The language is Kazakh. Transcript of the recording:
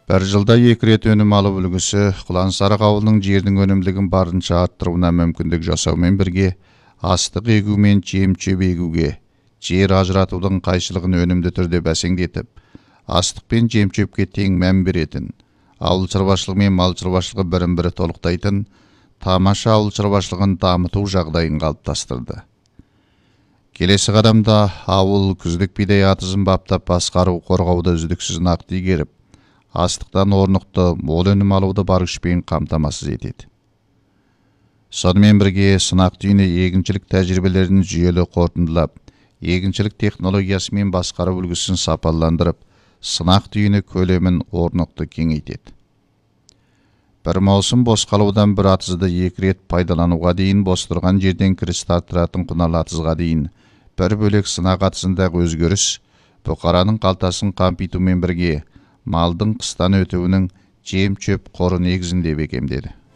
Bir жылда 2 рет өнім алып үлгісі Құлансарық ауылының жердің өнімділігін барынша арттыруына мүмкіндік жасаумен бірге, астық егу мен жем-шөп егуге, жер ажыратудың қайшылығын өнімді түрде бәсеңдетіп, астық пен жем-шөпке тең мән беретін, ауыл шаруашылығы мен мал шаруашылығы бірін-бірі толықтайтын тамаша ауыл шаруашылығын дамыту жағдайын қалыптастырды. Келесі қадамда ауыл күздік бидай атызын баптап басқару қорғауды үздіксіз нақты игеріп, астықтан орнықты мол өнім алуды бар күшпен қамтамасыз етеді. Сонымен бірге сынақ түйіні егіншілік тәжірибелерін жүйелі қорытындылап, егіншілік технологиясы мен басқару үлгісін сапаландырып, сынақ түйіні көлемін орнықты кеңейтеді. Бір маусым бос қалудан бір атызды 2 рет пайдалануға дейін, бос тұрған жерден кіріс тартыратын құналы атызға дейін бір бөлек сынақ атызындағы өзгеріс бұқараның қалтасын қампитумен бірге малдың қыстан өтуінің жем-шөп қоры негізінде бекемдеді.